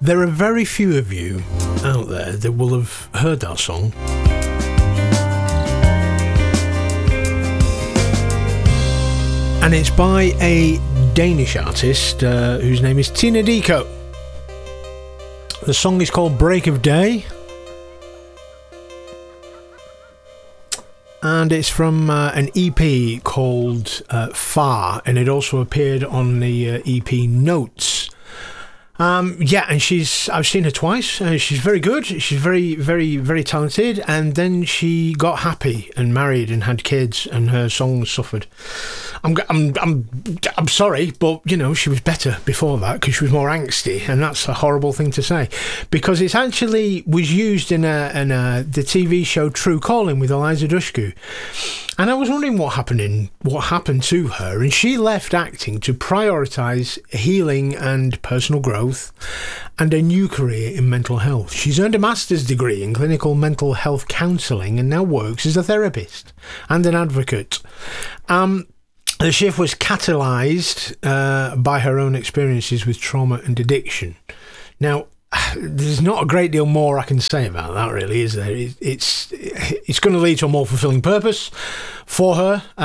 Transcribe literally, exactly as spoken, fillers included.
There are very few of you out there that will have heard that song. And it's by a Danish artist uh, whose name is Tina Dicko. The song is called Break of Day. And it's from uh, an E P called uh, Far, and it also appeared on the uh, E P Notes. Um, yeah, and she's, I've seen her twice, and she's very good, she's very, very, very talented, and then she got happy and married and had kids, and her songs suffered. I'm, I'm, I'm, I'm sorry, but, you know, she was better before that, because she was more angsty, and that's a horrible thing to say, because it actually was used in a, in a, the T V show True Calling with Eliza Dushku, and I was wondering what happened in, what happened to her, and she left acting to prioritise healing and personal growth, and a new career in mental health. She's earned a master's degree in clinical mental health counselling and now works as a therapist and an advocate. Um, the shift was catalysed uh, by her own experiences with trauma and addiction. Now, there's not a great deal more I can say about that, really, is there? It's, it's going to lead to a more fulfilling purpose for her.